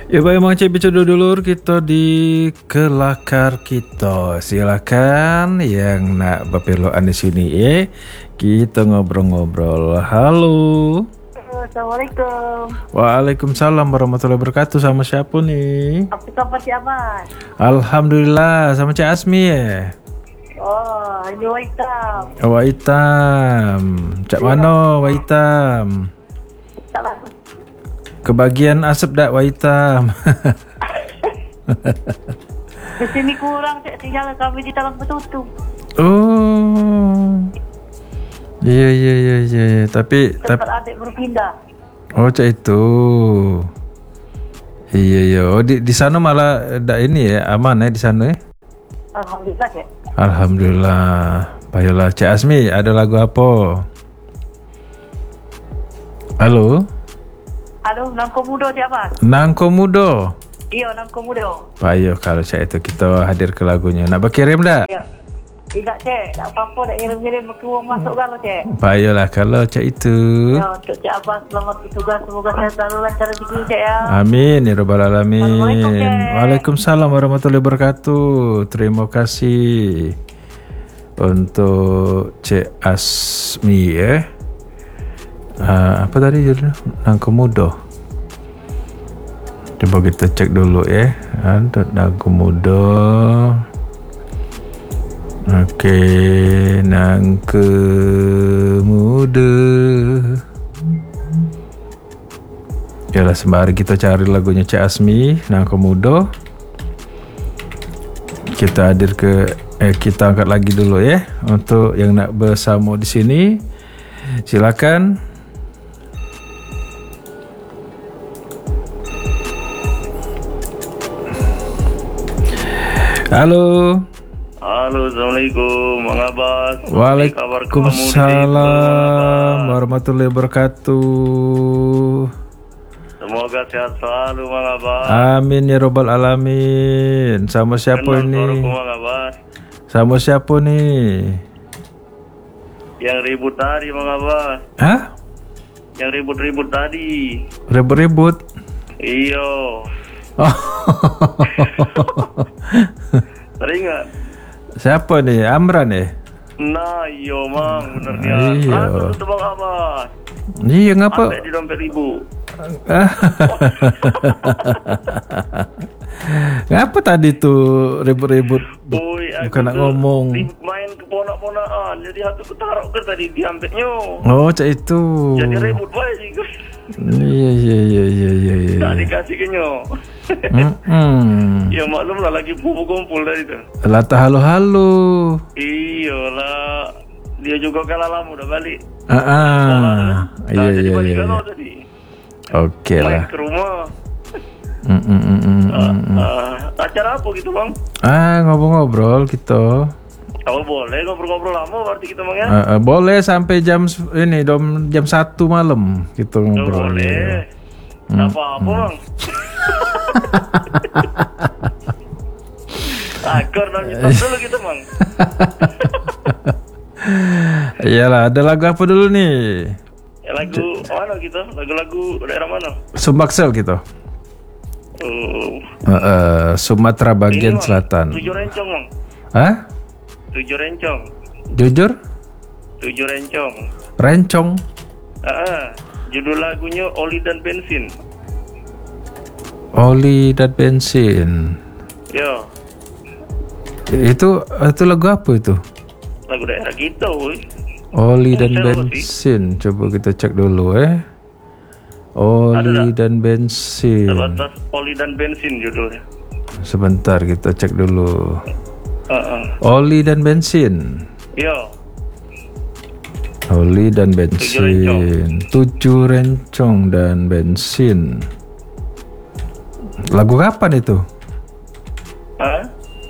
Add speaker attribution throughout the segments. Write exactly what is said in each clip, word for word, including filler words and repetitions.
Speaker 1: Ya baik Mang Cik bicara dulur kita di kelakar kita. Silakan yang nak berpelukan di sini eh. Kita ngobrol-ngobrol. Halo.
Speaker 2: Assalamualaikum.
Speaker 1: Waalaikumsalam warahmatullahi wabarakatuh. Sama siapa nih?
Speaker 2: Apa khabar Cik Ahmad?
Speaker 1: Alhamdulillah, sama Cik Asmi ya.
Speaker 2: Oh, ini Waitam.
Speaker 1: Waitam. Cak mana Waitam?
Speaker 2: Tak lah.
Speaker 1: Kebagian asap dak Waitam.
Speaker 2: Di sini kurang Cik, sinyal kami di dalam bertutup.
Speaker 1: Oh. Iya iya iya iya ya. Tapi
Speaker 2: Tempat
Speaker 1: tapi
Speaker 2: adik berpindah.
Speaker 1: oh cak itu. Iya iya. Oh di di sana malah dak ini ya, aman ya di sana ya.
Speaker 2: Alhamdulillah Cik.
Speaker 1: Alhamdulillah. Baiklah Cik Asmi, ada lagu apa? Halo.
Speaker 2: Halo, Nangko Muda Cik Ahmad.
Speaker 1: Nangko Muda.
Speaker 2: Iya, Nangko Muda.
Speaker 1: Baik kalau cak itu kita hadir ke lagunya. Nak berkirim dak?
Speaker 2: Ya. Tidak Cik, tak apa-apa, tak kirim-kirim ke ruang masuk kan Cik.
Speaker 1: Baiklah kalau cak itu.
Speaker 2: Ya, untuk Cik Ahmad selamat bertugas, semoga saya selalu lancar rezeki Cik ya.
Speaker 1: Amin ya rabbal alamin.
Speaker 2: Assalamualaikum, Cik.
Speaker 1: Waalaikumsalam warahmatullahi wabarakatuh. Terima kasih untuk Cik Asmi eh. Uh, apa tadi judulnya? Nangko Muda. Coba kita cek dulu ya. Ada Nangko Muda. Okey, Nangko Muda. Yalah sembari kita cari lagunya Cik Asmi, Nangko Muda. Kita hadir ke eh kita angkat lagi dulu ya untuk yang nak bersama di sini. Silakan. Halo.
Speaker 3: Halo, Assalamualaikum, Mang Abbas.
Speaker 1: Waalaikumsalam warahmatullahi wabarakatuh.
Speaker 3: Semoga sehat selalu, Mang Abbas.
Speaker 1: Amin ya rabbal alamin. Sama siapa
Speaker 3: Kenal
Speaker 1: ini?
Speaker 3: suaraku, Mang Abbas.
Speaker 1: Sama siapa nih?
Speaker 3: Yang ribut tadi, Mang Abbas.
Speaker 1: Hah?
Speaker 3: Yang ribut-ribut tadi.
Speaker 1: Ribut-ribut?
Speaker 3: Iyo.
Speaker 1: Oh.
Speaker 3: Teringat?
Speaker 1: Siapa nih? Amran ya?
Speaker 3: Nah, iyo, Mang. Bener dia.
Speaker 1: Iya.
Speaker 3: Aduh, itu Mang Abbas.
Speaker 1: Iya ngapa?
Speaker 3: Sampai di dompet ibu.
Speaker 1: Ngapa tadi tuh ribut-ribut?
Speaker 3: Ui,
Speaker 1: Bukan nak ngomong.
Speaker 3: main ke ponak-ponakan. Jadi aku ketaruh ke tadi di ampeknya.
Speaker 1: Oh, cak itu.
Speaker 3: Jadi ribut baik juga.
Speaker 1: Iya iya iya iya iya. iya.
Speaker 3: Tak dikasih kenyo.
Speaker 1: Hmm.
Speaker 3: Ya maklum lah lagi kumpul-kumpul dari itu.
Speaker 1: Lata halo-halo.
Speaker 3: Iyalah, dia juga kalah lama udah balik.
Speaker 1: Ah, ah. Iya
Speaker 3: Nah, jadi
Speaker 1: iya
Speaker 3: balik
Speaker 1: iya.
Speaker 3: kalau
Speaker 1: iya.
Speaker 3: tadi.
Speaker 1: Oke
Speaker 3: Main
Speaker 1: lah.
Speaker 3: ke rumah.
Speaker 1: Mm, mm, mm, mm,
Speaker 3: Ah,
Speaker 1: mm, mm.
Speaker 3: ah, acara apa gitu bang?
Speaker 1: Ah, ngobrol-ngobrol kita.
Speaker 3: Oh boleh ngobrol-ngobrol lama berarti kita bang ya?
Speaker 1: Ah, ah, boleh sampai jam s- ini dom jam satu malam kita
Speaker 3: Oh,
Speaker 1: ngobrol.
Speaker 3: boleh.
Speaker 1: Hmm,
Speaker 3: Apa-apa bang? Agar dan nyetok dulu gitu bang.
Speaker 1: Iyalah, ada lagu apa dulu nih?
Speaker 3: Ya, lagu mana gitu? Lagu-lagu daerah mana?
Speaker 1: Sumbaksel gitu.
Speaker 3: Oh,
Speaker 1: Uh, uh, Sumatera bagian
Speaker 3: ini, Bang.
Speaker 1: selatan.
Speaker 3: Tujuh rencong bang.
Speaker 1: Hah?
Speaker 3: Tujuh rencong.
Speaker 1: Jujur?
Speaker 3: Tujuh rencong.
Speaker 1: Rencong.
Speaker 3: Ah, judul lagunya Oli dan Bensin.
Speaker 1: Oli dan bensin.
Speaker 3: Ya,
Speaker 1: Itu itu lagu apa itu?
Speaker 3: lagu daerah kita, woi.
Speaker 1: Oli dan
Speaker 3: Sel apa
Speaker 1: bensin. Coba kita cek dulu eh. Oli dan bensin.
Speaker 3: Sebatas Oli dan Bensin judulnya.
Speaker 1: Sebentar kita cek dulu.
Speaker 3: Uh -uh.
Speaker 1: Oli dan bensin.
Speaker 3: Ya,
Speaker 1: Oli dan bensin. Tujuh rencong dan bensin. Lagu kapan itu?
Speaker 3: Hah?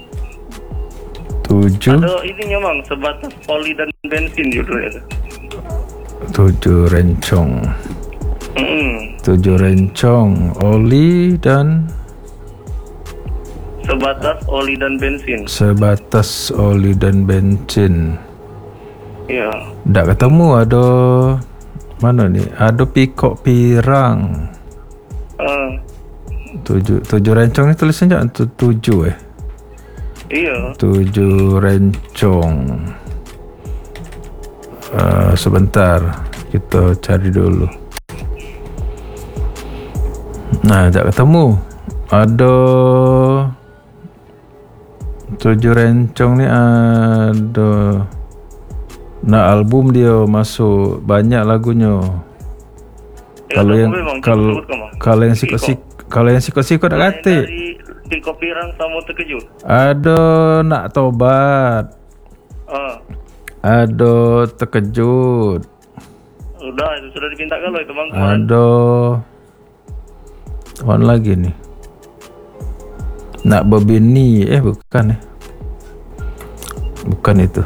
Speaker 1: Tujuh.
Speaker 3: Ada ininya bang, sebatas Oli dan Bensin judulnya.
Speaker 1: Tujuh rencong.
Speaker 3: Hmm.
Speaker 1: Tujuh rencong. Oli dan
Speaker 3: Sebatas Oli dan Bensin.
Speaker 1: sebatas oli dan bensin.
Speaker 3: Ya.
Speaker 1: Nggak ketemu ada mana nih? Ada pikok pirang.
Speaker 3: Uh,
Speaker 1: Tujuh, tujuh rencong ini tulisannya tu- tujuh eh.
Speaker 3: Iya.
Speaker 1: Tujuh rencong. Uh, sebentar, kita cari dulu. Nah, tak ketemu. Ada tujuh rencong ni ada. Nah, album dia masuk banyak lagunya.
Speaker 3: Ya,
Speaker 1: Kalau
Speaker 3: aku
Speaker 1: yang
Speaker 3: memang
Speaker 1: kalau
Speaker 3: sebut kamu.
Speaker 1: kalau yang sikok-sik kalau yang sikok-sikok nak kata
Speaker 3: Dari Tiko Pirang sama Terkejut.
Speaker 1: ada nak tobat,
Speaker 3: Ah,
Speaker 1: ada terkejut,
Speaker 3: sudah itu sudah dipinta kalau itu bang. kemarin.
Speaker 1: ada one lagi nih. Nak berbini eh bukan eh. Bukan itu.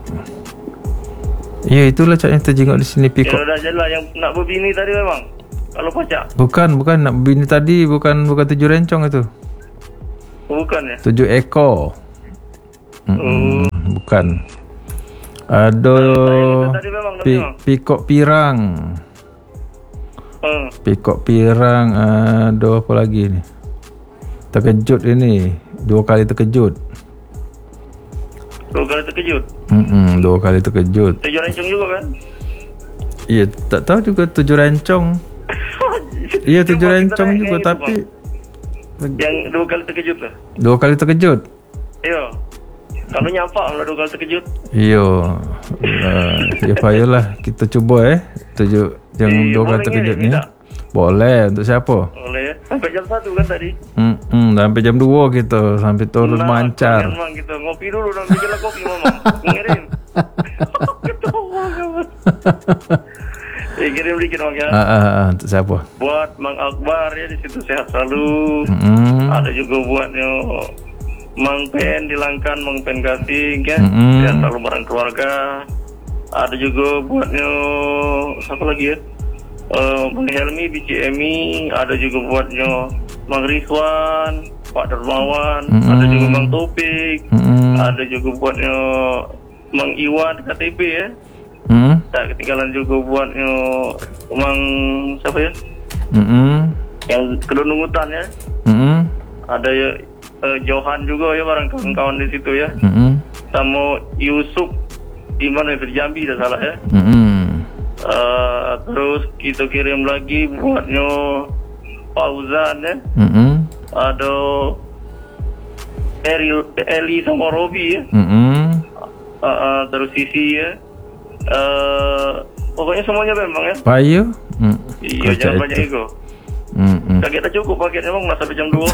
Speaker 1: Ya itulah cak yang terjenguk di sini
Speaker 3: Ya
Speaker 1: pikok.
Speaker 3: udah jelas yang nak berbini tadi memang. Kalau pacak.
Speaker 1: Bukan, bukan nak berbini tadi, bukan bukan tujuh rencong itu.
Speaker 3: Bukan ya.
Speaker 1: Tujuh ekor. Mm-mm, bukan. Ada
Speaker 3: Itu tadi memang tapi
Speaker 1: pi,
Speaker 3: memang.
Speaker 1: pikok pirang.
Speaker 3: Hmm.
Speaker 1: Pikok pirang ada apa lagi ni? Terkejut ini, dua kali terkejut.
Speaker 3: Dua kali Terkejut.
Speaker 1: Mm-mm, dua kali terkejut.
Speaker 3: Tujuh rencong juga kan?
Speaker 1: Iya, tak tahu juga tujuh rencong. Iya, tujuh
Speaker 3: Cuma kita
Speaker 1: rencong
Speaker 3: naik-
Speaker 1: juga
Speaker 3: naik itu,
Speaker 1: tapi
Speaker 3: Bang. Yang dua kali Terkejut lah.
Speaker 1: dua kali terkejut.
Speaker 3: Iya. Kalau nyapa lah dua kali Terkejut.
Speaker 1: Iya. Uh, ya payahlah kita cuba eh. Tujuh yang
Speaker 3: Eh,
Speaker 1: dua kali
Speaker 3: boleh
Speaker 1: terkejut
Speaker 3: ngirim,
Speaker 1: ni.
Speaker 3: tak?
Speaker 1: Boleh, untuk siapa?
Speaker 3: Boleh ya. Sampai jam satu kan tadi.
Speaker 1: Hmm, hmm, sampai jam dua kita sampai turun
Speaker 3: Nah,
Speaker 1: mancar.
Speaker 3: kalian, Bang, kita ngopi dulu dan bikinlah kopi mama. Ngirim. Ketawa kawan. Eh, kirim dikit bang ya.
Speaker 1: Ah, ah, ah, untuk siapa?
Speaker 3: Buat Mang Akbar ya di situ sehat selalu.
Speaker 1: Hmm.
Speaker 3: Ada juga buatnya Mang Pen di Langkan, Mang Pen Gasing ya.
Speaker 1: Mm-mm.
Speaker 3: Sehat selalu bareng keluarga. Ada juga buatnya siapa lagi ya? Eh, Bang Helmi di C M I. Ada juga buatnya Mang Rizwan, Pak Dermawan.
Speaker 1: Mm-mm.
Speaker 3: Ada juga Mang Topik.
Speaker 1: Hmm.
Speaker 3: Ada juga buatnya Mang Iwan K T P ya.
Speaker 1: Hmm.
Speaker 3: Tak ketinggalan juga buatnya Mang siapa ya?
Speaker 1: Hmm.
Speaker 3: Yang kedua nungutan ya.
Speaker 1: Hmm.
Speaker 3: Ada ya eh, Johan juga ya barang kawan-kawan di situ ya.
Speaker 1: Hmm.
Speaker 3: Sama Yusuf di mana itu di Jambi dah salah ya.
Speaker 1: Hmm.
Speaker 3: Eh, terus kita kirim lagi buatnya Fauzan ya.
Speaker 1: Hmm.
Speaker 3: Ada Eri, Eli sama Robi ya.
Speaker 1: Hmm.
Speaker 3: Eh, eh, terus Sisi ya. Eh, pokoknya semuanya memang ya.
Speaker 1: Payu. Hmm.
Speaker 3: Iya,
Speaker 1: Kocak
Speaker 3: jangan
Speaker 1: itu.
Speaker 3: banyak ego.
Speaker 1: Hmm. Hmm.
Speaker 3: Kan kita cukup paketnya emang sampai jam dua.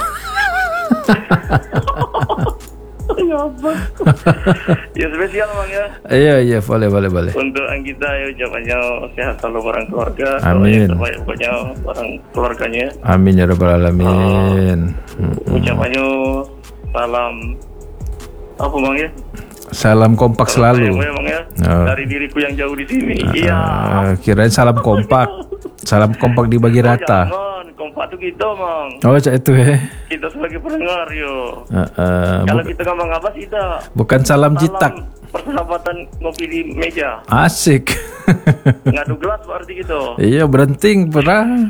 Speaker 3: Ya apa? Ya spesial bang ya.
Speaker 1: Iya, iya, boleh, boleh, boleh.
Speaker 3: Untuk Anggita ya ucapannya sehat selalu barang keluarga.
Speaker 1: Amin.
Speaker 3: Terbaik pokoknya barang keluarganya.
Speaker 1: Amin ya rabbal alamin. Hmm.
Speaker 3: Ucapannya salam apa bang ya?
Speaker 1: Salam kompak selalu.
Speaker 3: Sayang memang ya.
Speaker 1: Oh.
Speaker 3: Dari diriku yang jauh di sini. Iya.
Speaker 1: Ah, kirain salam kompak. Salam kompak dibagi
Speaker 3: Oh,
Speaker 1: rata.
Speaker 3: jangan, kompak tuh kita bang.
Speaker 1: Oh, cak itu eh.
Speaker 3: Kita sebagai pendengar yo.
Speaker 1: Ah, ah,
Speaker 3: Kalau
Speaker 1: bu-
Speaker 3: kita ngomong apa kita
Speaker 1: bukan salam jitak.
Speaker 3: persahabatan ngopi di meja.
Speaker 1: Asik.
Speaker 3: Ngadu gelas berarti gitu.
Speaker 1: Iya, berenting pernah.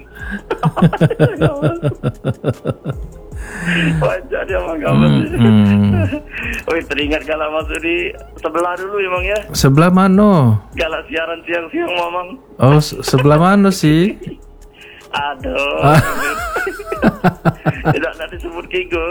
Speaker 3: Wajah dia bang kawan.
Speaker 1: Hmm.
Speaker 3: Wih teringat galak masuk di sebelah dulu emang ya.
Speaker 1: Sebelah mana?
Speaker 3: Galak siaran siang-siang mamang.
Speaker 1: Oh, se- sebelah mana sih?
Speaker 3: Aduh.
Speaker 1: Ah.
Speaker 3: Tidak nak disebut kigo.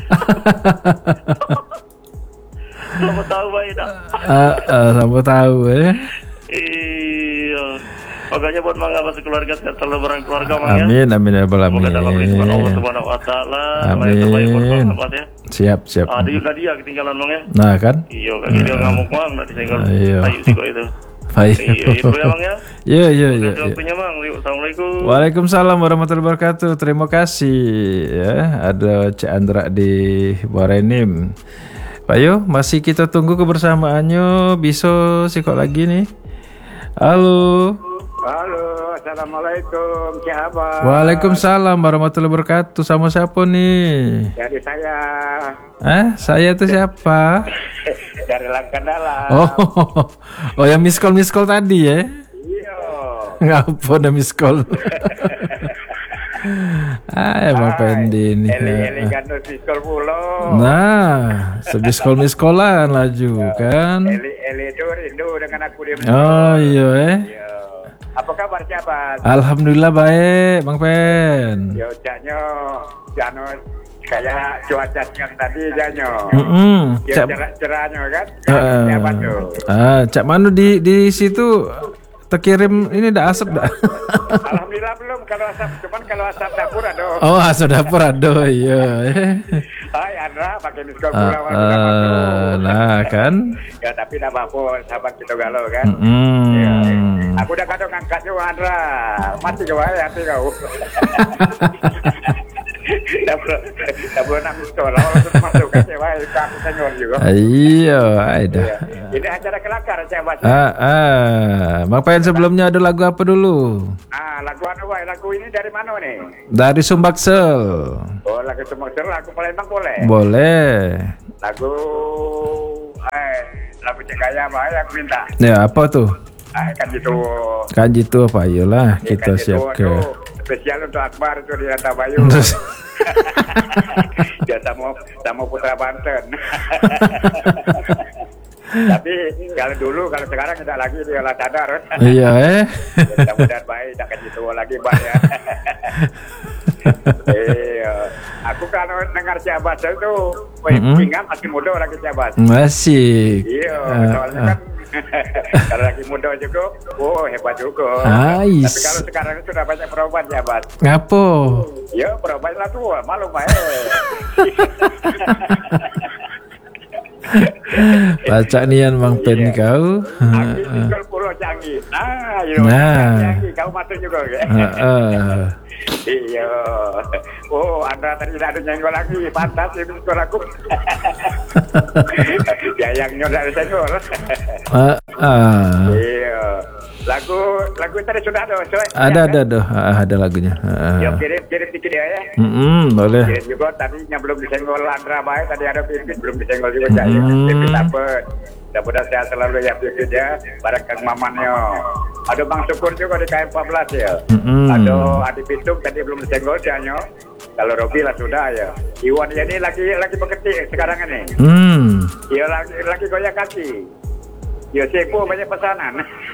Speaker 3: Kamu tahu baik tak?
Speaker 1: Ah, ah, sama tahu eh.
Speaker 3: Iya. Makanya buat mangga masuk keluarga sehat selalu barang keluarga mang ya.
Speaker 1: Amin, amin ya rabbal
Speaker 3: Semoga dalam rizwan Allah
Speaker 1: alamin.
Speaker 3: Subhanahu wa taala.
Speaker 1: Amin.
Speaker 3: Yang terbaik buat sahabat ya.
Speaker 1: Siap, siap.
Speaker 3: Ada juga dia ketinggalan mang ya.
Speaker 1: Nah, kan?
Speaker 3: Iya kan dia ngamuk mang nak disenggol.
Speaker 1: Iya.
Speaker 3: Ayo sih kok itu.
Speaker 1: Baik.
Speaker 3: Iya itu ya mang ya.
Speaker 1: Iya, iya, iya.
Speaker 3: Sudah waktunya mang. Yuk, Assalamualaikum.
Speaker 1: Waalaikumsalam warahmatullahi wabarakatuh. Terima kasih ya. Ada Cik Andra di Borenim. Pak Yo, masih kita tunggu kebersamaannya. Bisa sih kok lagi nih. Halo.
Speaker 4: Halo, assalamualaikum, siapa?
Speaker 1: Waalaikumsalam warahmatullahi wabarakatuh. Sama siapa nih?
Speaker 4: Dari saya,
Speaker 1: Eh, saya tuh siapa?
Speaker 4: dari Langkan Dalam.
Speaker 1: Oh, oh yang miss call miss call tadi ya?
Speaker 4: Iya.
Speaker 1: Ngapa ada miss call? Ah, emang Pendi ini.
Speaker 4: Eli-eli kan miskol pulo.
Speaker 1: Nah, sebiskol miskolan laju kan.
Speaker 4: Eli-eli itu rindu dengan aku di
Speaker 1: Oh iya eh.
Speaker 4: Iya. Apa kabar siapa?
Speaker 1: Alhamdulillah baik, Bang Pen.
Speaker 4: Yo janyo, jano kayak cuaca siang tadi janyo.
Speaker 1: Heeh.
Speaker 4: Ya
Speaker 1: Cak
Speaker 4: cerah-cerahnya kan.
Speaker 1: Heeh.
Speaker 4: Siapa tuh?
Speaker 1: Ah, Cak Manu di di situ terkirim ini dah asap dah.
Speaker 4: Alhamdulillah belum kalau asap, cuman kalau asap dapur ada.
Speaker 1: Oh, asap dapur ada, iya.
Speaker 4: Hai Andra, pakai miskol
Speaker 1: Ah,
Speaker 4: pulau.
Speaker 1: ah, nah kan.
Speaker 4: Ya tapi tidak apa-apa, sahabat kita galau kan.
Speaker 1: Hmm.
Speaker 4: Ya, aku udah kadang ngangkat juga Andra, mati kau ya hati kau. Tidak perlu, tidak perlu nak miskol, langsung masuk ke cewek, aku senyor juga.
Speaker 1: Iya, ada.
Speaker 4: Ya. Ini acara kelakar sahabat.
Speaker 1: Ah, ah. Bang Pen sebelumnya ada lagu apa dulu?
Speaker 4: Ah, lagu anu wae, lagu ini dari mana nih?
Speaker 1: Dari Sumbaksel.
Speaker 4: Oh, lagu Sumatera, lagu Palembang boleh.
Speaker 1: Boleh.
Speaker 4: Lagu eh lagu Cek Kaya apa aku minta.
Speaker 1: Ya, apa tuh?
Speaker 4: Ah, kan gitu.
Speaker 1: Kan gitu apa? Ayolah,
Speaker 4: Ya,
Speaker 1: kita
Speaker 4: kan gitu,
Speaker 1: siap ke.
Speaker 4: aduh, spesial untuk Akbar itu di Antabayu.
Speaker 1: Terus
Speaker 4: Dia sama sama Putra Banten. Tapi kalau dulu, kalau sekarang tidak lagi dia lah sadar.
Speaker 1: iya eh.
Speaker 4: Mudah-mudahan baik, tak akan gitu lagi Bang ya. Iya, aku kalau dengar Ciabas itu,
Speaker 1: Mm-mm.
Speaker 4: pinggang masih muda lagi Ciabas.
Speaker 1: Masih.
Speaker 4: Iya,
Speaker 1: Ah,
Speaker 4: soalnya
Speaker 1: ah.
Speaker 4: kan kalau lagi muda juga, oh hebat juga.
Speaker 1: Ais.
Speaker 4: Tapi kalau sekarang itu sudah banyak perubahan Ciabas.
Speaker 1: Ngapo?
Speaker 4: Ya perubahan lah tuh, malu baik.
Speaker 1: Baca nian Bang Pen
Speaker 4: Iya.
Speaker 1: kau.
Speaker 4: Aku tinggal pulau canggih. Nah, iya,
Speaker 1: Nah.
Speaker 4: canggih. Kau masuk juga kan?
Speaker 1: Heeh.
Speaker 4: Iya. Oh, Anda tadi tidak ada nyenggol lagi. Pantas ini skor aku. Ya yang nyodar senggol.
Speaker 1: Ah, ah.
Speaker 4: Iya. Lagu lagu tadi sudah ada. So,
Speaker 1: Ada ada ada Ah, ada lagunya.
Speaker 4: Ya
Speaker 1: Ah.
Speaker 4: kirim kirim dikit ya. ya.
Speaker 1: Mm-mm, boleh.
Speaker 4: Kirim juga tadinya belum disenggol Andra baik. Tadi ada pipit belum disenggol juga. Cak.
Speaker 1: Hmm.
Speaker 4: Pipit dapat. Mudah-mudahan sehat selalu ya pipit ya. Barang Kang Mamannya. Ada Bang Syukur juga di K M empat belas ya.
Speaker 1: Mm-mm.
Speaker 4: Ada Adi Pitung tadi belum disenggol Janyo. Kalau Robi lah sudah ya. Iwan ya ini lagi lagi beketik sekarang ini.
Speaker 1: Hmm.
Speaker 4: Ya lagi lagi goyang kaki. Ya Sepo banyak pesanan.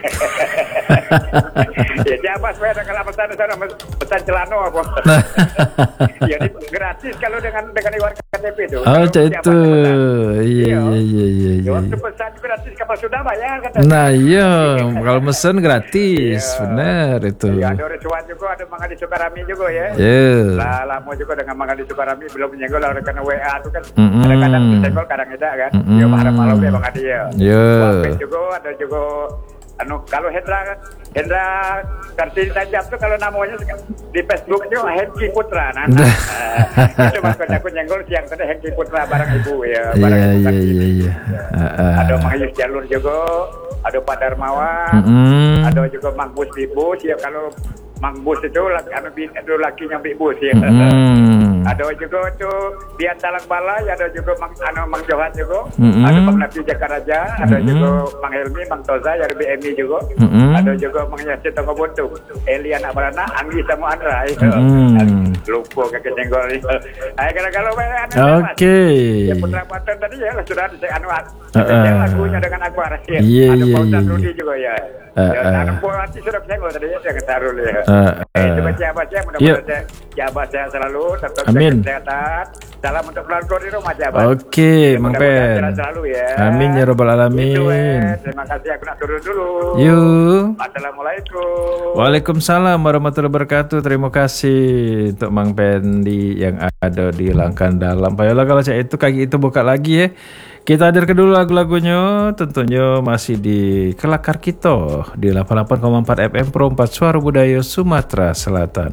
Speaker 4: Ya siapa sepeda kalau pesan sana pesan celana apa? Ya ini gratis kalau dengan dengan Iwan K T P itu.
Speaker 1: Oh,
Speaker 4: Kalau
Speaker 1: cak
Speaker 4: siapa
Speaker 1: itu.
Speaker 4: pesan.
Speaker 1: Iya iya iya iya.
Speaker 4: Ya,
Speaker 1: iya.
Speaker 4: waktu pesan gratis kapal sudah bayar katanya.
Speaker 1: Nah iya, kalau mesen gratis,
Speaker 4: Iya.
Speaker 1: benar itu.
Speaker 4: Ya ada Recuan juga, ada Mang Adi Sukarami juga ya.
Speaker 1: Ya.
Speaker 4: Lah lama juga dengan Mang Adi Sukarami belum menyenggol lah karena W A itu kan.
Speaker 1: Mm-mm.
Speaker 4: Kadang-kadang disenggol kadang tidak kan.
Speaker 1: Mm-mm.
Speaker 4: Ya malam-malam ya Bang Adi ya.
Speaker 1: Ya.
Speaker 4: Wapet juga ada juga anu kalau Hendra Hendra Kartini Tajam tuh kalau namanya di Facebook itu Hengki Putra nah, nah, itu maksud aku nyenggol siang tadi Hengki Putra barang ibu ya barang
Speaker 1: Iya
Speaker 4: ibu
Speaker 1: iya
Speaker 4: Kartini.
Speaker 1: iya iya. Ah, ah.
Speaker 4: Ada Mang Yus Jalur juga, ada Pak Darmawan,
Speaker 1: Mm-mm.
Speaker 4: ada juga Mang Bus Bibus ya kalau Mang Bus itu laki anu bin itu lakinya Bibus ya.
Speaker 1: Mm-mm.
Speaker 4: Ada juga tuh Bian Talang Balai, ada juga Mang anu Mang Johan juga,
Speaker 1: Mm-mm.
Speaker 4: ada Mang Nafi Jakaraja, ada
Speaker 1: Mm-mm.
Speaker 4: juga Mang Helmi, Mang Toza dari B M I juga,
Speaker 1: Mm-mm.
Speaker 4: ada juga Mang Yasin Toko Buntu, Eli anak Barana, Anggi sama Andra itu.
Speaker 1: Mm-mm.
Speaker 4: Lupa kakek jenggol itu. Ayo kalau-kalau banyak
Speaker 1: Oke.
Speaker 4: Ya Putra Banten tadi ya sudah di anu
Speaker 1: Uh-uh.
Speaker 4: lagunya dengan Akbar ya.
Speaker 1: Iya,
Speaker 4: Ada
Speaker 1: iya,
Speaker 4: Pausan
Speaker 1: iya,
Speaker 4: Rudi
Speaker 1: iya.
Speaker 4: juga ya.
Speaker 1: Uh-uh.
Speaker 4: Ya anu Puati sudah senggol tadi ya dengan Tarul ya.
Speaker 1: Uh-uh.
Speaker 4: Eh coba siapa saya
Speaker 1: Yuk.
Speaker 4: mudah-mudahan jabat saya selalu tetap
Speaker 1: Amin.
Speaker 4: kesehatan. Salam untuk keluarga di rumah jabat.
Speaker 1: Oke,
Speaker 4: Ya,
Speaker 1: Mang
Speaker 4: mudah-mudahan
Speaker 1: Pen.
Speaker 4: sehat selalu ya.
Speaker 1: Amin ya robbal
Speaker 4: Itu, eh.
Speaker 1: alamin.
Speaker 4: Terima kasih aku nak turun dulu.
Speaker 1: Yuk.
Speaker 4: Assalamualaikum.
Speaker 1: Waalaikumsalam warahmatullahi wabarakatuh. Terima kasih untuk Mang Pendi yang ada di Langkan Dalam. Payola kalau saya itu kaki itu buka lagi ya. Kita hadirkan dulu lagu-lagunya. Tentunya masih di Kelakar Kita di delapan puluh delapan koma empat F M Pro empat Suara Budaya Sumatera Selatan.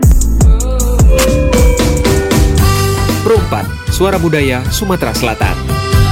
Speaker 5: Pro empat, Suara Budaya Sumatera Selatan.